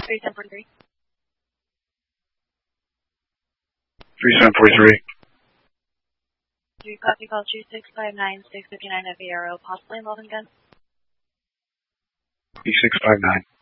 3743. 3743. Copy call 2659659 at Vieiro, possibly involving gun. 2659.